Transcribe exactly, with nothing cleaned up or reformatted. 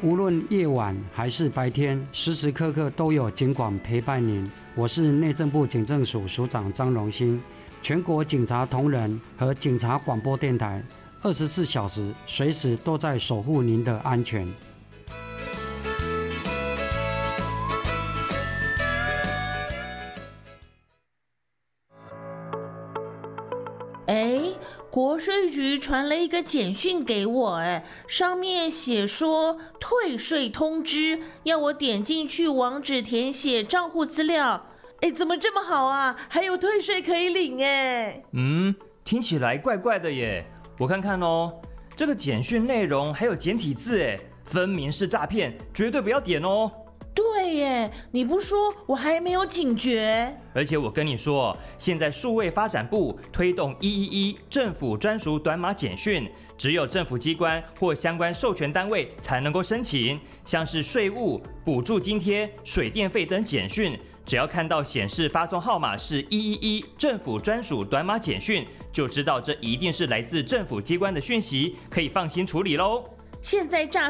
无论夜晚还是白天，时时刻刻都有警广陪伴您。我是内政部警政署署长张荣兴，全国警察同仁和警察广播电台，二十四小时随时都在守护您的安全。 哎，国税局传了一个简讯给我，哎，上面写说退税通知，要我点进去网址填写账户资料。哎，怎么这么好啊？还有退税可以领哎。 嗯，听起来怪怪的耶。我看看哦，这个简讯内容还有简体字，哎，分明是诈骗，绝对不要点哦。 对耶，你不说我还没有警觉。 而且我跟你说，现在数位发展部推动一一一政府专属短码简讯，只有政府机关或相关授权单位才能够申请，像是税务、补助津贴、水电费等简讯，只要看到显示发送号码是一一一政府专属短码简讯，就知道这一定是来自政府机关的讯息，可以放心处理咯。 现在诈